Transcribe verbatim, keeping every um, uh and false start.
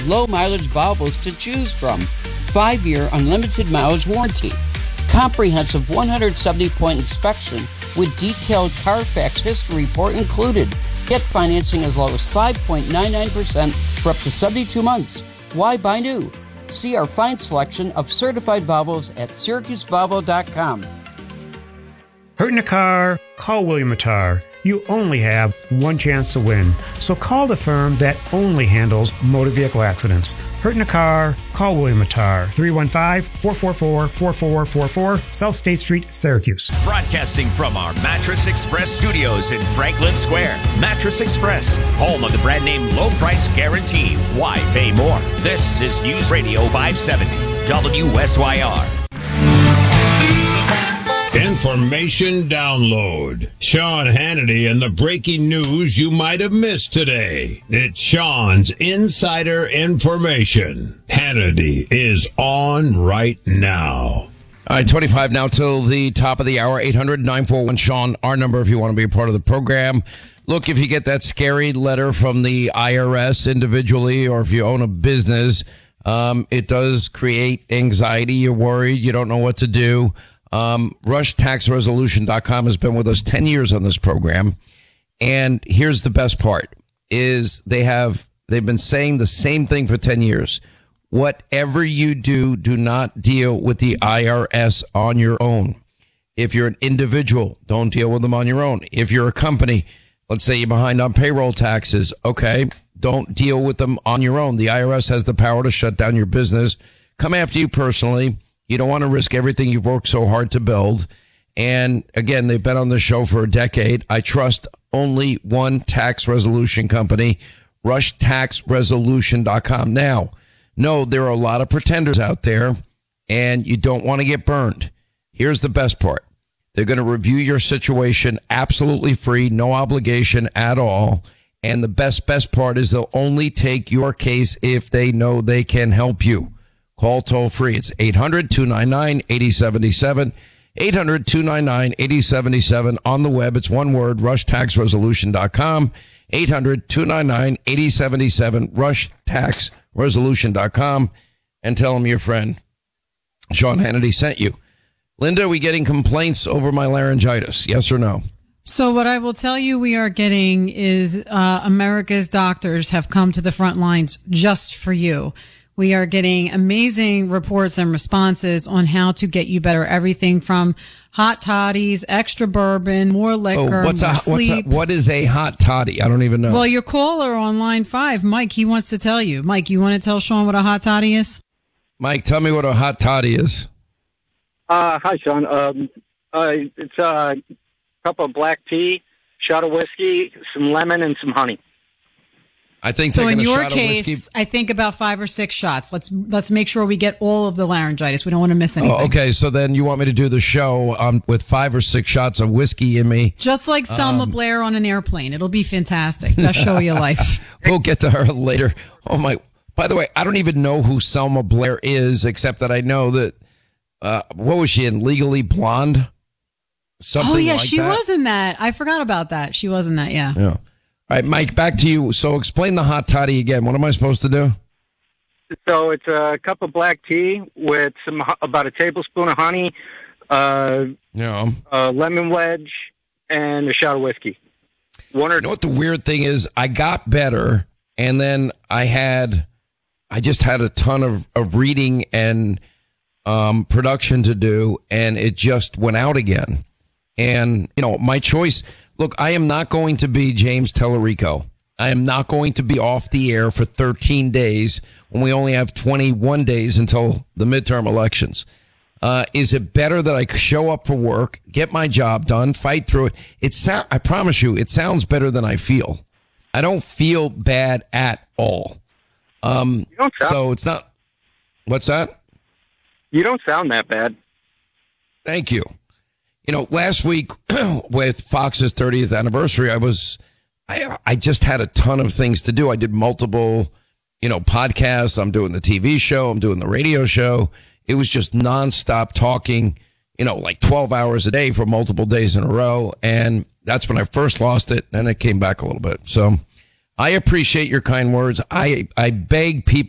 low-mileage valves to choose from. Five-year unlimited mileage warranty. Comprehensive one hundred seventy point inspection with detailed Carfax history report included. Get financing as low as five point nine nine percent for up to seventy-two months. Why buy new? See our fine selection of certified valves at Syracuse Valvo dot com. Hurt in a car? Call William Attar. You only have one chance to win. So call the firm that only handles motor vehicle accidents. Hurt in a car? Call William Attar. three one five, four four four, four four four four, South State Street, Syracuse. Broadcasting from our Mattress Express studios in Franklin Square. Mattress Express, home of the brand name low price guarantee. Why pay more? This is News Radio five seventy, W S Y R. Information download. Sean Hannity and the breaking news you might have missed today. It's Sean's Insider Information. Hannity is on right now. All right, twenty-five now till the top of the hour. eight hundred, nine four one, Sean, our number if you want to be a part of the program. Look, if you get that scary letter from the I R S individually, or if you own a business, um, it does create anxiety. You're worried. You don't know what to do. Um, rush tax resolution dot com has been with us ten years on this program. And here's the best part is they have, they've been saying the same thing for ten years. Whatever you do, do not deal with the I R S on your own. If you're an individual, don't deal with them on your own. If you're a company, let's say you're behind on payroll taxes. Okay. Don't deal with them on your own. The I R S has the power to shut down your business, come after you personally. You don't want to risk everything you've worked so hard to build. And again, they've been on the show for a decade. I trust only one tax resolution company, rush tax resolution dot com. Now, no, there are a lot of pretenders out there, and you don't want to get burned. Here's the best part. They're going to review your situation absolutely free, no obligation at all. And the best, best part is they'll only take your case if they know they can help you. Call toll free. It's eight hundred, two nine nine, eight oh seven seven. eight hundred, two nine nine, eight oh seven seven. On the web, it's one word, rush tax resolution dot com. eight hundred, two nine nine, eight oh seven seven. rush tax resolution dot com. And tell them your friend Sean Hannity sent you. Linda, are we getting complaints over my laryngitis? Yes or no? So what I will tell you we are getting is uh, America's doctors have come to the front lines just for you. We are getting amazing reports and responses on how to get you better. Everything from hot toddies, extra bourbon, more liquor, oh, what's more a, sleep. What's a, what is a hot toddy? I don't even know. Well, your caller on line five, Mike, he wants to tell you. Mike, you want to tell Sean what a hot toddy is? Mike, tell me what a hot toddy is. Uh, hi, Sean. Um, uh, it's a cup of black tea, shot of whiskey, some lemon, and some honey. I think so. In a your shot case, I think about five or six shots. Let's let's make sure we get all of the laryngitis. We don't want to miss anything. Oh, okay, so then you want me to do the show um, with five or six shots of whiskey in me, just like Selma um, Blair on an airplane. It'll be fantastic. Best show of your life. We'll get to her later. Oh my! By the way, I don't even know who Selma Blair is, except that I know that. Uh, what was she in? Legally Blonde. Something oh yeah, like she that. was in that. I forgot about that. She was in that. Yeah. Yeah. All right, Mike, back to you. So explain the hot toddy again. What am I supposed to do? So it's a cup of black tea with some about a tablespoon of honey, uh, yeah, a lemon wedge, and a shot of whiskey. One or you know what the weird thing is? I got better, and then I had, I just had a ton of, of reading and um, production to do, and it just went out again. And, you know, my choice... Look, I am not going to be James Tellerico. I am not going to be off the air for thirteen days when we only have twenty-one days until the midterm elections. Uh, is it better that I show up for work, get my job done, fight through it? It sound, I promise you, it sounds better than I feel. I don't feel bad at all. Um, you don't sound, so it's not. What's that? You don't sound that bad. Thank you. You know, last week with Fox's thirtieth anniversary, I was, I, I just had a ton of things to do. I did multiple, you know, podcasts. I'm doing the T V show. I'm doing the radio show. It was just nonstop talking, you know, like twelve hours a day for multiple days in a row. And that's when I first lost it. And it came back a little bit. So I appreciate your kind words. I, I beg people